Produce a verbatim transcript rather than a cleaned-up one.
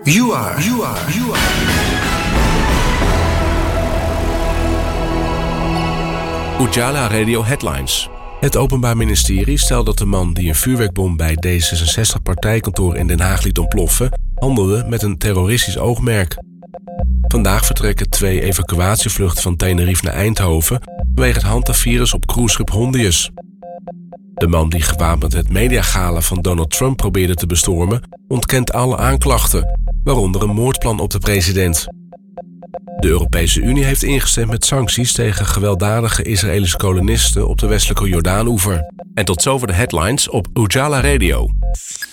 You are, you are, you are. Ujala Radio Headlines. Het Openbaar Ministerie stelt dat de man die een vuurwerkbom bij D zesenzestig-partijkantoor in Den Haag liet ontploffen, handelde met een terroristisch oogmerk. Vandaag vertrekken twee evacuatievluchten van Tenerife naar Eindhoven vanwege het handhavirus op cruiseschip Hondius. De man die gewapend het mediagala van Donald Trump probeerde te bestormen, ontkent alle aanklachten, waaronder een moordplan op de president. De Europese Unie heeft ingestemd met sancties tegen gewelddadige Israëlische kolonisten op de westelijke Jordaanoever. En tot zover de headlines op Ujala Radio.